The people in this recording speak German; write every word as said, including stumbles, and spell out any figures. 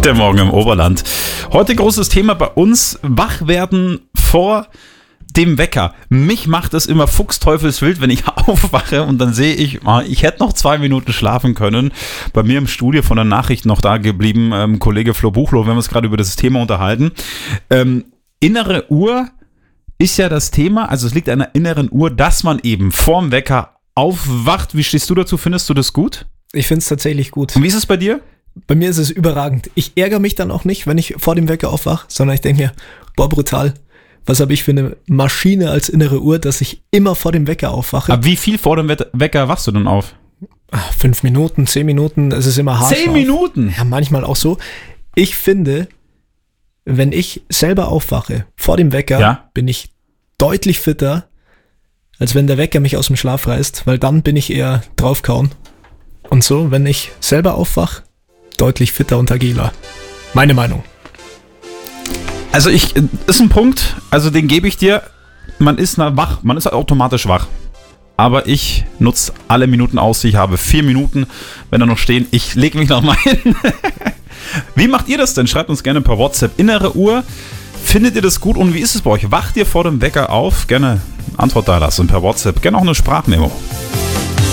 Der Morgen im Oberland. Heute großes Thema bei uns, wach werden vor dem Wecker. Mich macht es immer fuchsteufelswild, wenn ich aufwache und dann sehe ich, ich hätte noch zwei Minuten schlafen können. Bei mir im Studio von der Nachricht noch da geblieben, ähm, Kollege Flo Buchloh, wir haben uns gerade über das Thema unterhalten. Ähm, innere Uhr ist ja das Thema, also es liegt an der inneren Uhr, dass man eben vorm Wecker aufwacht. Wie stehst du dazu? Findest du das gut? Ich finde es tatsächlich gut. Und wie ist es bei dir? Bei mir ist es überragend. Ich ärgere mich dann auch nicht, wenn ich vor dem Wecker aufwache, sondern ich denke mir, boah, brutal. Was habe ich für eine Maschine als innere Uhr, dass ich immer vor dem Wecker aufwache? Aber wie viel vor dem Wecker wachst du denn auf? Ach, fünf Minuten, zehn Minuten, es ist immer hart. Zehn Minuten? Ja, manchmal auch so. Ich finde, wenn ich selber aufwache vor dem Wecker, ja? bin ich deutlich fitter, als wenn der Wecker mich aus dem Schlaf reißt, weil dann bin ich eher draufkauen. Und so, wenn ich selber aufwache, deutlich fitter und agiler. Meine Meinung. Also ich, ist ein Punkt, also den gebe ich dir, man ist wach, man ist automatisch wach. Aber ich nutze alle Minuten aus, ich habe vier Minuten, wenn da noch stehen, ich lege mich noch mal hin. Wie macht ihr das denn? Schreibt uns gerne per WhatsApp. Innere Uhr, findet ihr das gut und wie ist es bei euch? Wacht ihr vor dem Wecker auf? Gerne Antwort da lassen per WhatsApp, gerne auch eine Sprachmemo.